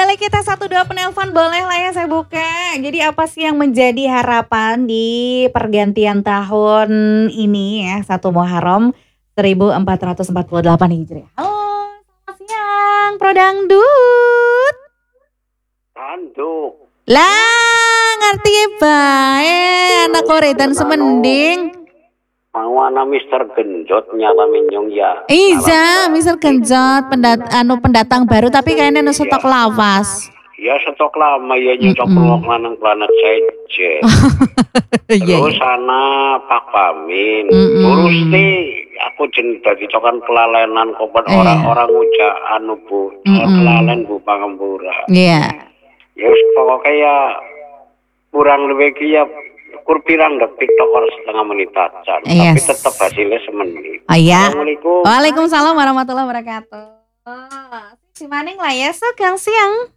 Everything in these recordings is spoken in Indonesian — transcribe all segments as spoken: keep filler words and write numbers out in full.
kembali kita satu dua penelpon boleh lah ya saya buka. Jadi apa sih yang menjadi harapan di pergantian tahun ini ya, satu Muharram seribu empat ratus empat puluh delapan Hijriah. Halo, selamat siang Pro Dangdut. Tanduk. Lah, ngerti bae anak koretan semending. Mau ana Mister Genjot nyala minyong ya. Iya, Mister Genjot pendat anu pendatang baru tapi kayaknya nu stok lawas. Ya stok lama ya nyocok pelok lanang planet saja. Terus ana Pak Pamin. Terus nih aku jen dadi cokan kelalenan kopan orang-orang uja anu Bu. Kelalen Bu Pangempura. Iya. Ya pokoknya ya kurang lebih ya kur pirang detik tokor setengah menit aja, yes. Tapi tetap hasilnya semenit. Oh iya. Assalamualaikum. Waalaikumsalam warahmatullahi wabarakatuh. Oh, si Maning lah ya, segang siang.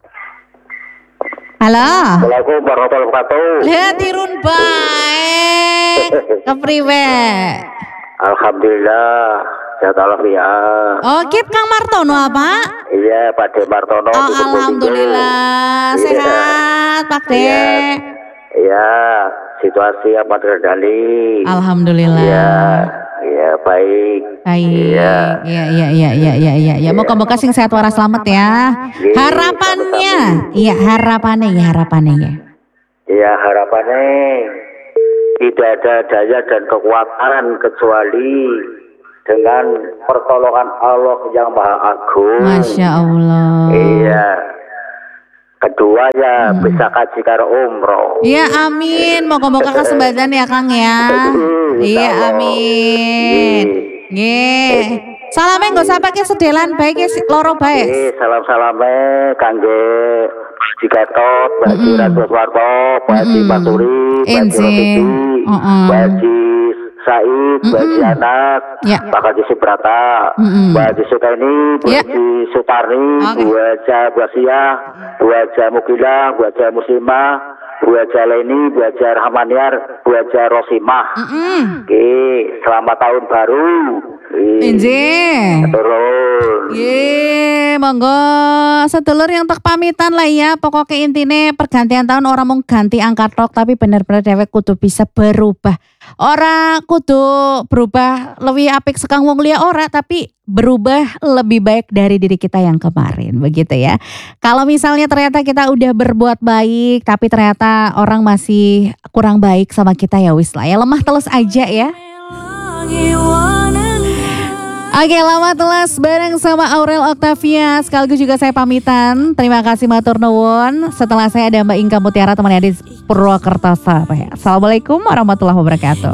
Halo. Assalamualaikum warahmatullahi wabarakatuh. Lihat tirun baik. Kepriwe. Alhamdulillah. Sehat walafiat. Oh, kip Kang Martono apa? Iya, Pak De Martono. Oh, alhamdulillah. Sehat, Pak De. Iya, situasi apa terkendali? Alhamdulillah. Iya, iya baik. Baik. Iya, iya, iya, iya, iya, iya, iya. Ya, moga-moga sing sehat waras selamat ya. Harapannya, iya harapannya ya harapannya ya. Iya harapannya tidak ada daya dan kekuatan kecuali dengan pertolongan Allah yang Maha Agung. Masya Allah. Iya. Kedua ya hmm. bisa kaji karo umroh. Iya amin. Moga-moga kesempatan ya Kang ya. Iya amin. Nggih. Salame nggak usah pakai sedelan baik ya loro baik. Salam salame kangge Haji Gatot, Mbak Haji Ratu Suwarto, Mbak Haji Masuri, Mbak Haji Rosidi, Mbak Haji Said, Mbak Haji Anak, Pak Haji Subrata, Mbak Haji Sukaini, Mbak Haji Sutarni, Bu Haja Basia, Bu Haja Mukila, Bu Haja Muslimah, Bu Haja Leni, Bu Haja Rahmaniar, Bu Haja Rosimah. Oke, selamat tahun baru. Injih. Turun. Ye, monggo sedulur yang tak pamitan lah ya. Pokoknya intine pergantian tahun orang mau ganti angka tok tapi bener-bener dewek kudu bisa berubah. Ora kudu berubah lebih apik sekang wong liya ora tapi berubah lebih baik dari diri kita yang kemarin begitu ya. Kalau misalnya ternyata kita udah berbuat baik tapi ternyata orang masih kurang baik sama kita ya wis lah ya lemah telus aja ya. Oke, lama telas bareng sama Aurel Octavia. Sekaligus juga saya pamitan. Terima kasih matur nuwun. Setelah saya ada Mbak Inka Mutiara teman di Purwokerto. Assalamualaikum warahmatullahi wabarakatuh.